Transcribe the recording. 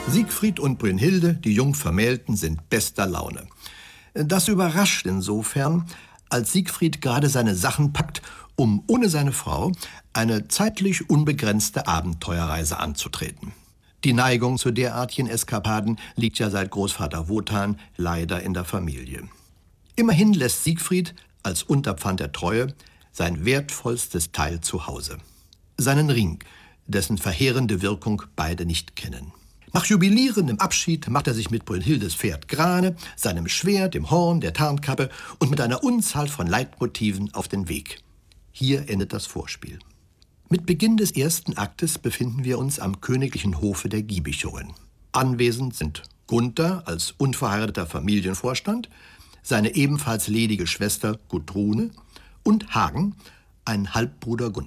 Siegfried und Brünnhilde, die Jungvermählten, sind bester Laune. Das überrascht insofern, als Siegfried gerade seine Sachen packt, um ohne seine Frau eine zeitlich unbegrenzte Abenteuerreise anzutreten. Die Neigung zu derartigen Eskapaden liegt ja seit Großvater Wotan leider in der Familie. Immerhin lässt Siegfried als Unterpfand der Treue sein wertvollstes Teil zu Hause: seinen Ring, dessen verheerende Wirkung beide nicht kennen. Nach jubilierendem Abschied macht er sich mit Brünnhildes Pferd Grane, seinem Schwert, dem Horn, der Tarnkappe und mit einer Unzahl von Leitmotiven auf den Weg. Hier endet das Vorspiel. Mit Beginn des ersten Aktes befinden wir uns am königlichen Hofe der Giebichungen. Anwesend sind Gunther als unverheirateter Familienvorstand, seine ebenfalls ledige Schwester Gudrune und Hagen, ein Halbbruder